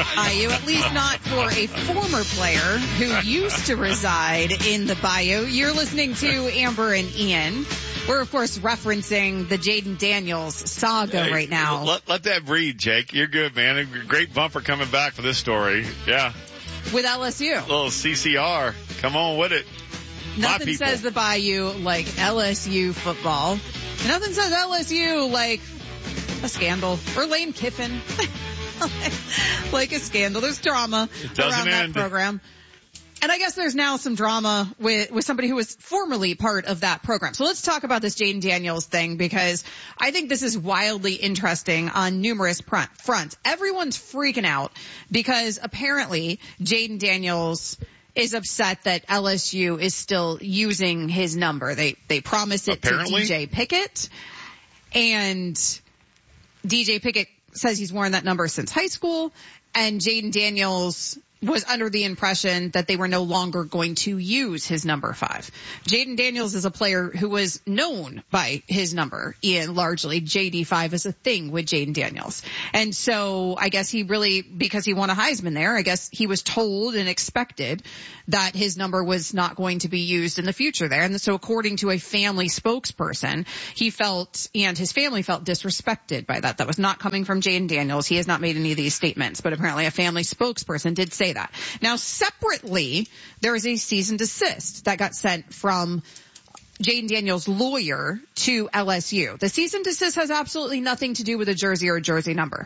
Bayou, at least not for a former player who used to reside in the Bayou. You're listening to Amber and Ian. We're, of course, referencing the Jaden Daniels saga right now. Let that breathe, Jake. You're good, man. A great bumper coming back for this story. Yeah. With LSU. A little CCR. Come on with it. Nothing says the Bayou like LSU football. Nothing says LSU like a scandal. Or Lane Kiffin. Like a scandal. There's drama around that program. And I guess there's now some drama with somebody who was formerly part of that program. So let's talk about this Jaden Daniels thing, because I think this is wildly interesting on numerous fronts. Everyone's freaking out because apparently Jaden Daniels is upset that LSU is still using his number. They promised it to DJ Pickett, and DJ Pickett says he's worn that number since high school, and Jaden Daniels was under the impression that they were no longer going to use his number 5. Jaden Daniels is a player who was known by his number, Ian, largely. JD5 is a thing with Jaden Daniels. And so I guess he really, because he won a Heisman there, I guess he was told and expected that his number was not going to be used in the future there. And so according to a family spokesperson, he felt, and his family felt, disrespected by that. That was not coming from Jaden Daniels. He has not made any of these statements, but apparently a family spokesperson did say that. Now, separately, there is a cease and desist that got sent from Jaden Daniels' lawyer to LSU. The cease and desist has absolutely nothing to do with a jersey or a jersey number.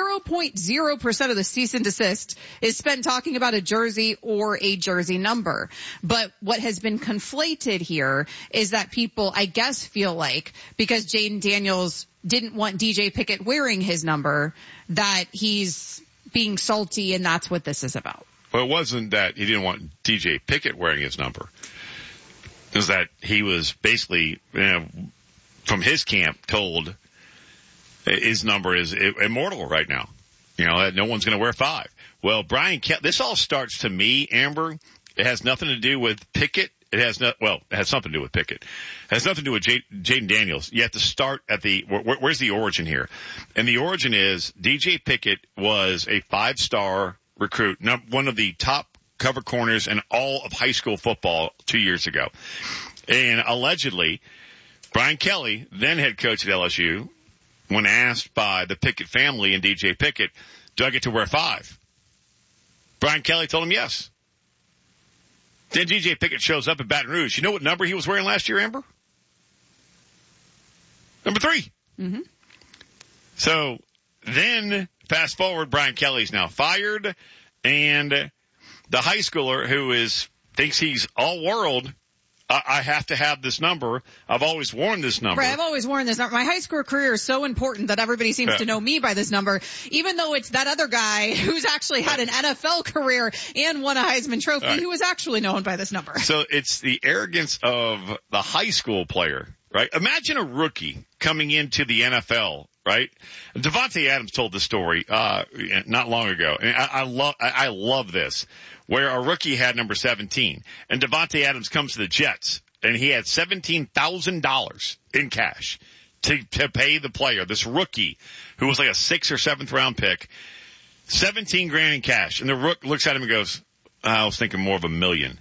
0.0% of the cease and desist is spent talking about a jersey or a jersey number. But what has been conflated here is that people, I guess, feel like because Jaden Daniels didn't want DJ Pickett wearing his number, that he's being salty, and that's what this is about. Well, it wasn't that he didn't want DJ Pickett wearing his number. It was that he was basically, from his camp, told his number is immortal right now. That no one's going to wear 5. Well, Brian Kelly, this all starts to me, Amber. It has nothing to do with Pickett. It has something to do with Pickett. It has nothing to do with Jaden Daniels. You have to start at where's the origin here? And the origin is DJ Pickett was a 5-star recruit, one of the top cover corners in all of high school football 2 years ago. And allegedly, Brian Kelly, then head coach at LSU, when asked by the Pickett family and DJ Pickett, do I get to wear 5? Brian Kelly told him yes. Then DJ Pickett shows up at Baton Rouge. You know what number he was wearing last year, Amber? Number 3. Mm-hmm. So then, fast forward, Brian Kelly's now fired, and the high schooler who thinks he's all world, I have to have this number. I've always worn this number. Right, I've always worn this number. My high school career is so important that everybody seems to know me by this number, even though it's that other guy who's actually had an NFL career and won a Heisman Trophy who was actually known by this number. So it's the arrogance of the high school player, right? Imagine a rookie coming into the NFL, right? Davante Adams told this story not long ago, and I love this, where a rookie had number 17, and Davante Adams comes to the Jets, and he had $17,000 in cash to pay the player, this rookie, who was like a 6th or 7th round pick, $17,000 in cash. And the rook looks at him and goes, I was thinking more of $1 million.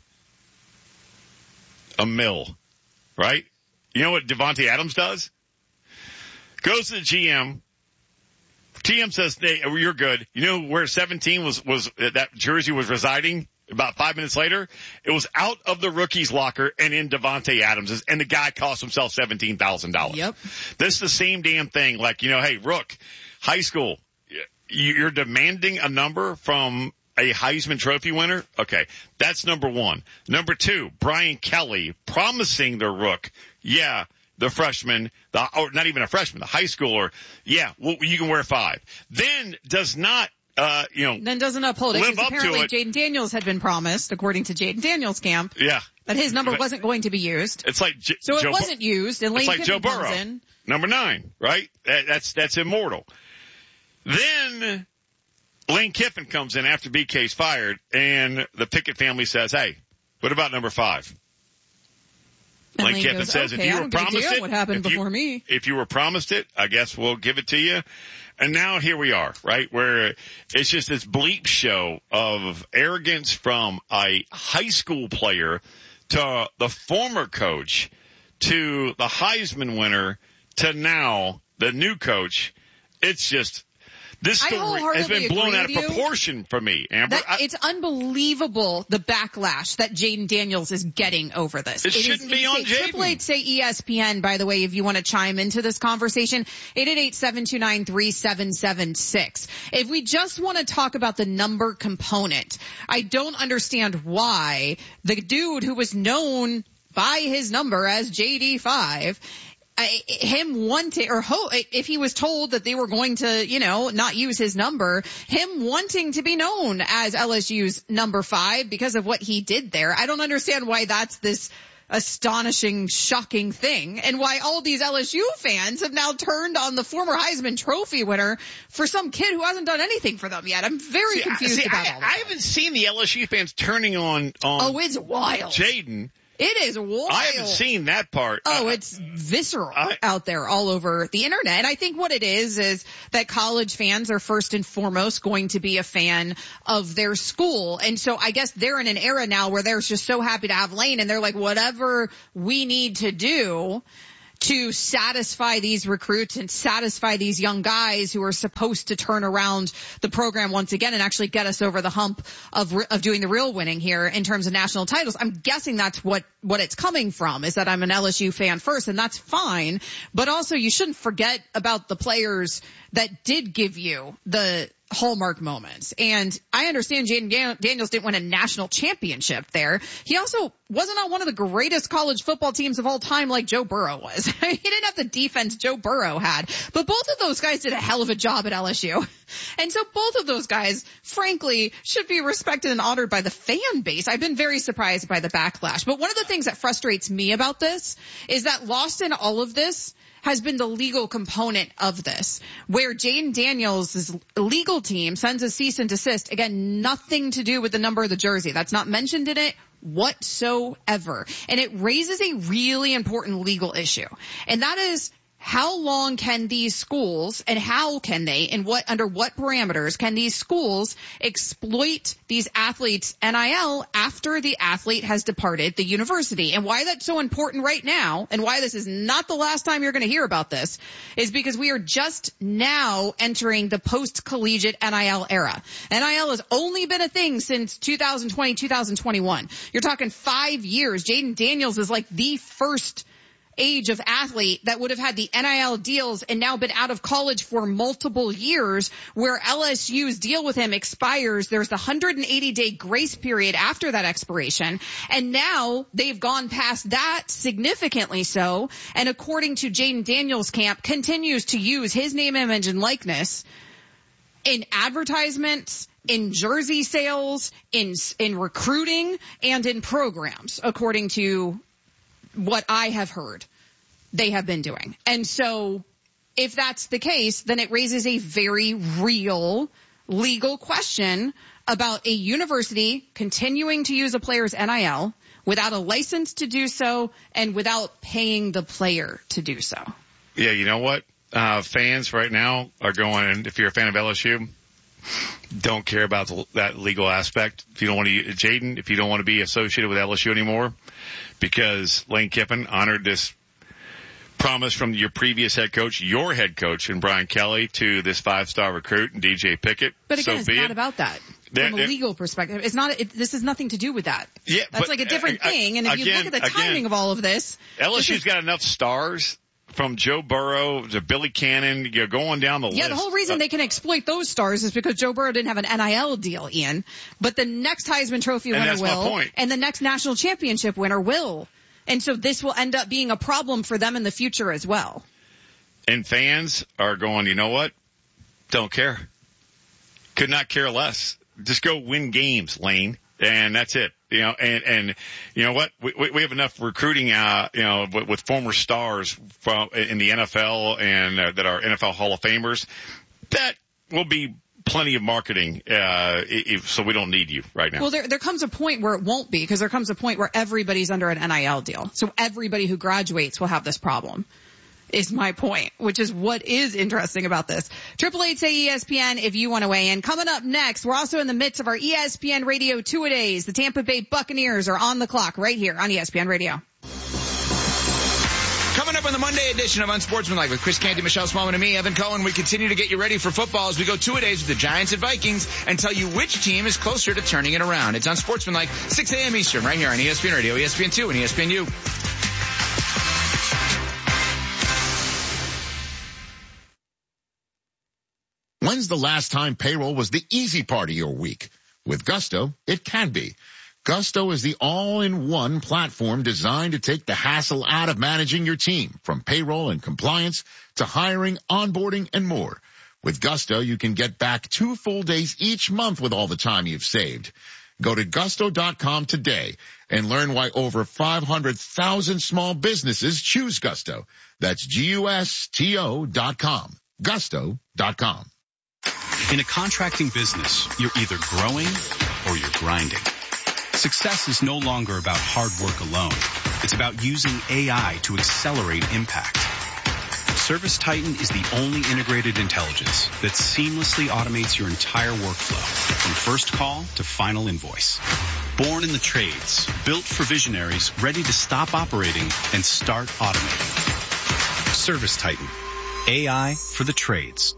$1 million, right? You know what Davante Adams does? Goes to the GM. GM says, hey, you're good. You know where 17 was that jersey was residing about 5 minutes later? It was out of the rookie's locker and in Davante Adams's, and the guy cost himself $17,000. Yep. This is the same damn thing. Like, hey, Rook, high school, you're demanding a number from a Heisman Trophy winner? Okay, that's number 1. Number 2, Brian Kelly promising the Rook, the freshman, or not even a freshman, the high schooler, well, you can wear 5. Then does not, then doesn't uphold it. Live up apparently to it. Jaden Daniels had been promised, according to Jaden Daniels' camp, that his number wasn't going to be used. It's like it wasn't used, and Lane Kiffin Joe Burrow, comes in. number 9, right? That's immortal. Then Lane Kiffin comes in after BK's fired, and the Pickett family says, hey, what about number 5? And Lane Kiffin says, okay, if you were promised it, what happened before me? If you were promised it, I guess we'll give it to you. And now here we are, right, where it's just this bleep show of arrogance from a high school player to the former coach to the Heisman winner to now the new coach. It's just, this story has been blown out of proportion for me, Amber. It's unbelievable the backlash that Jayden Daniels is getting over this. It shouldn't be on Jayden. 888 say ESPN, by the way, if you want to chime into this conversation. 888-729-3776. If we just want to talk about the number component, I don't understand why the dude who was known by his number as JD5, him wanting, or if he was told that they were going to, not use his number, him wanting to be known as LSU's number 5 because of what he did there. I don't understand why that's this astonishing, shocking thing, and why all these LSU fans have now turned on the former Heisman Trophy winner for some kid who hasn't done anything for them yet. I'm very confused about all that. I haven't seen the LSU fans turning on oh, it's wild. Jayden. It is wild. I haven't seen that part. Oh, it's visceral out there all over the internet. And I think what it is that college fans are first and foremost going to be a fan of their school. And so I guess they're in an era now where they're just so happy to have Lane, and they're like, whatever we need to do to satisfy these recruits and satisfy these young guys who are supposed to turn around the program once again and actually get us over the hump of doing the real winning here in terms of national titles. I'm guessing that's what it's coming from, is that I'm an LSU fan first, and that's fine. But also you shouldn't forget about the players that did give you the hallmark moments. And I understand Jayden Daniels didn't win a national championship there. He also wasn't on one of the greatest college football teams of all time like Joe Burrow was. He didn't have the defense Joe Burrow had. But both of those guys did a hell of a job at LSU. And so both of those guys, frankly, should be respected and honored by the fan base. I've been very surprised by the backlash. But one of the things that frustrates me about this is that lost in all of this has been the legal component of this, where Jayden Daniels' legal team sends a cease and desist. Again, nothing to do with the number of the jersey. That's not mentioned in it whatsoever. And it raises a really important legal issue. And that is, how long can these schools, and how can they, and under what parameters can these schools exploit these athletes' NIL after the athlete has departed the university? And why that's so important right now, and why this is not the last time you're going to hear about this, is because we are just now entering the post-collegiate NIL era. NIL has only been a thing since 2020, 2021. You're talking 5 years. Jayden Daniels is like the first age of athlete that would have had the NIL deals and now been out of college for multiple years, where LSU's deal with him expires. There's the 180-day grace period after that expiration. And now they've gone past that, significantly so. And according to Jayden Daniels' camp, continues to use his name, image, and likeness in advertisements, in jersey sales, in recruiting, and in programs, according to what I have heard they have been doing. And so if that's the case, then it raises a very real legal question about a university continuing to use a player's NIL without a license to do so and without paying the player to do so. Yeah, you know what? Fans right now are going, if you're a fan of LSU, don't care about that legal aspect. If you don't want to, Jayden, if you don't want to be associated with LSU anymore, because Lane Kiffin honored this promise from your previous head coach, your head coach, and Brian Kelly, to this 5-star recruit and DJ Pickett. But again, it's not about that. From a legal perspective, it's not. This has nothing to do with that. Yeah, that's like a different thing. And if you look at the timing of all of this, LSU's got enough stars. From Joe Burrow to Billy Cannon, you're going down the list. Yeah, the whole reason they can exploit those stars is because Joe Burrow didn't have an NIL deal, Ian. But the next Heisman Trophy winner will, and the next national championship winner will. And so this will end up being a problem for them in the future as well. And fans are going, you know what? Don't care. Could not care less. Just go win games, Lane. And that's it. You know, and you know what? We have enough recruiting, with former stars in the NFL and that are NFL Hall of Famers. That will be plenty of marketing, so we don't need you right now. Well, there comes a point where it won't be, because there comes a point where everybody's under an NIL deal. So everybody who graduates will have this problem. is my point, which is what is interesting about this. 888-SAY-ESPN if you want to weigh in. Coming up next, we're also in the midst of our ESPN Radio Two-A-Days. The Tampa Bay Buccaneers are on the clock right here on ESPN Radio. Coming up on the Monday edition of Unsportsmanlike with Chris Canty, Michelle Smallman, and me, Evan Cohen, we continue to get you ready for football as we go two-a-days with the Giants and Vikings and tell you which team is closer to turning it around. It's Unsportsmanlike, 6 a.m. Eastern, right here on ESPN Radio, ESPN2, and ESPNU. When's the last time payroll was the easy part of your week? With Gusto, it can be. Gusto is the all-in-one platform designed to take the hassle out of managing your team, from payroll and compliance to hiring, onboarding, and more. With Gusto, you can get back 2 full days each month with all the time you've saved. Go to gusto.com today and learn why over 500,000 small businesses choose Gusto. That's GUSTO.com. Gusto.com. In a contracting business, you're either growing or you're grinding. Success is no longer about hard work alone. It's about using AI to accelerate impact. ServiceTitan is the only integrated intelligence that seamlessly automates your entire workflow, from first call to final invoice. Born in the trades, built for visionaries ready to stop operating and start automating. ServiceTitan, AI for the trades.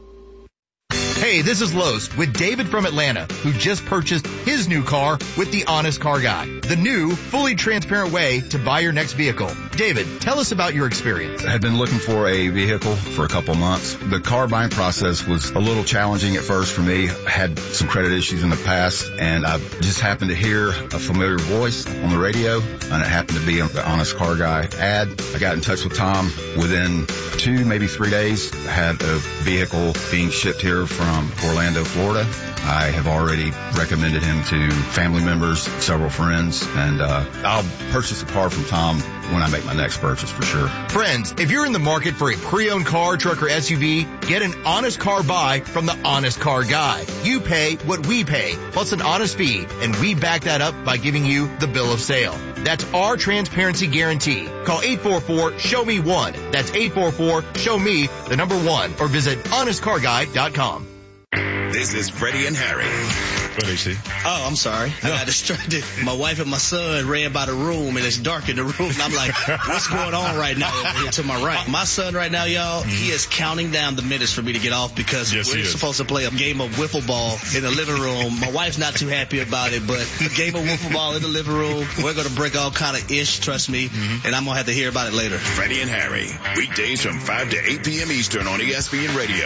Hey, this is Los with David from Atlanta, who just purchased his new car with the Honest Car Guy, the new, fully transparent way to buy your next vehicle. David, tell us about your experience. I had been looking for a vehicle for a couple months. The car buying process was a little challenging at first for me. I had some credit issues in the past, and I just happened to hear a familiar voice on the radio, and it happened to be the Honest Car Guy ad. I got in touch with Tom. Within 2, maybe 3 days, I had a vehicle being shipped here from Orlando, Florida. I have already recommended him to family members, several friends, and I'll purchase a car from Tom when I make my next purchase for sure. Friends, if you're in the market for a pre-owned car, truck, or SUV, get an honest car buy from the Honest Car Guy. You pay what we pay, plus an honest fee, and we back that up by giving you the bill of sale. That's our transparency guarantee. Call 844-SHOW-ME-1. That's 844-SHOW-ME, the number 1, or visit honestcarguy.com. This is Freddie and Harry. What do you see? Oh, I'm sorry. I got distracted. My wife and my son ran by the room, and it's dark in the room. And I'm like, what's going on right now over here to my right? My son right now, y'all, he is counting down the minutes for me to get off because we're supposed to play a game of wiffle ball in the living room. My wife's not too happy about it, but a game of wiffle ball in the living room, we're going to break all kind of ish, trust me, and I'm going to have to hear about it later. Freddie and Harry, weekdays from 5 to 8 p.m. Eastern on ESPN Radio.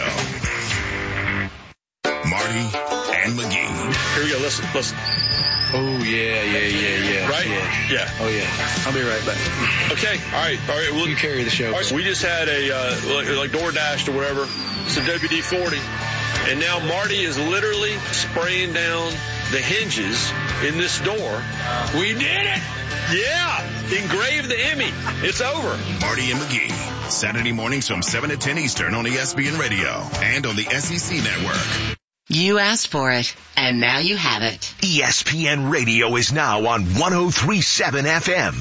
Marty and McGee. Here we go. Listen. Oh, yeah. Right? Yeah. Oh, yeah. I'll be right back. Okay. All right. Well, you carry the show. Right, we just had a, like DoorDash or whatever. It's a WD-40. And now Marty is literally spraying down the hinges in this door. We did it. Yeah. Engraved the Emmy. It's over. Marty and McGee. Saturday mornings from 7 to 10 Eastern on ESPN Radio and on the SEC Network. You asked for it, and now you have it. ESPN Radio is now on 103.7 FM.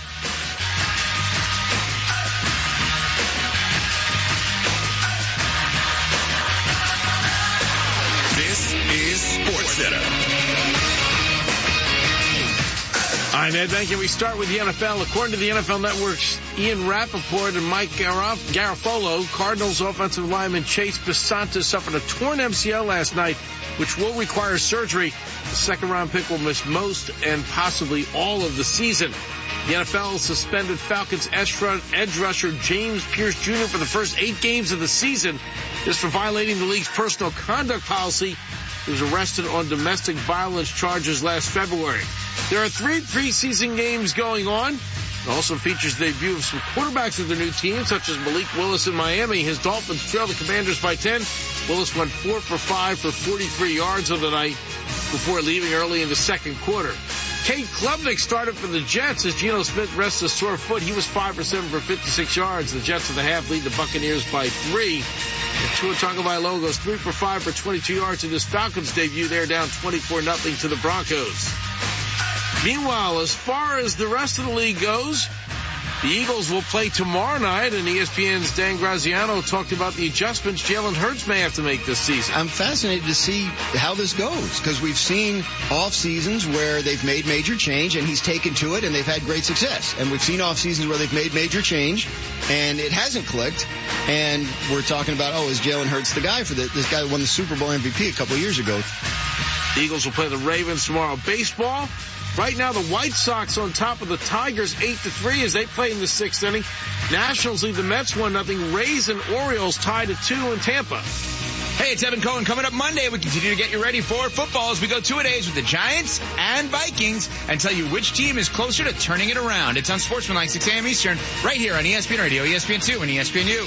This is SportsCenter. I'm Ed Benkin. We start with the NFL. According to the NFL Network's Ian Rappaport and Mike Garafolo, Cardinals offensive lineman Chase Bisonta suffered a torn MCL last night, which will require surgery. The second-round pick will miss most and possibly all of the season. The NFL suspended Falcons edge rusher James Pierce Jr. for the first 8 games of the season, just for violating the league's personal conduct policy. He was arrested on domestic violence charges last February. There are 3 preseason games going on. It also features the debut of some quarterbacks of their new team, such as Malik Willis in Miami. His Dolphins trail the Commanders by 10. Willis went 4 for 5 for 43 yards on the night before leaving early in the second quarter. Kate Klubnik started for the Jets as Geno Smith rests a sore foot. He was 5 for 7 for 56 yards. The Jets at the half lead the Buccaneers by 3. And Tua Tagovailoa goes 3 for 5 for 22 yards in his Falcons debut. They're down 24-0 to the Broncos. Meanwhile, as far as the rest of the league goes, The Eagles will play tomorrow night, and ESPN's Dan Graziano talked about the adjustments Jalen Hurts may have to make this season. I'm fascinated to see how this goes, because we've seen off seasons where they've made major change and he's taken to it and they've had great success. And we've seen off seasons where they've made major change and it hasn't clicked. And we're talking about, is Jalen Hurts the guy for this guy who won the Super Bowl MVP a couple of years ago? The Eagles will play the Ravens tomorrow. Baseball. Right now, the White Sox on top of the Tigers 8-3 as they play in the 6th inning. Nationals lead the Mets 1-0. Rays and Orioles tied at 2 in Tampa. Hey, it's Evan Cohen. Coming up Monday, we continue to get you ready for football as we go 2-a-days with the Giants and Vikings and tell you which team is closer to turning it around. It's on Sportsmanlike 6 a.m. Eastern, right here on ESPN Radio, ESPN2, and ESPNU.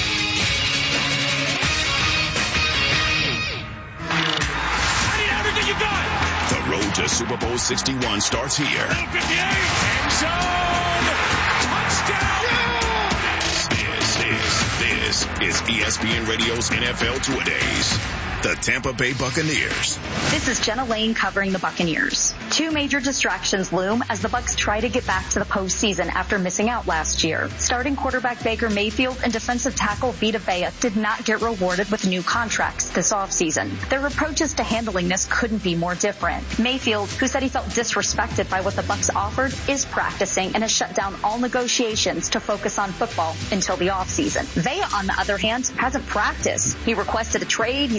The road to Super Bowl 61 starts here. End zone. Touchdown. This is ESPN Radio's NFL Two-A-Days. The Tampa Bay Buccaneers. This is Jenna Lane covering the Buccaneers. 2 major distractions loom as the Bucs try to get back to the postseason after missing out last year. Starting quarterback Baker Mayfield and defensive tackle Vita Vea did not get rewarded with new contracts this offseason. Their approaches to handling this couldn't be more different. Mayfield, who said he felt disrespected by what the Bucs offered, is practicing and has shut down all negotiations to focus on football until the offseason. Vea, on the other hand, hasn't practiced. He requested a trade. He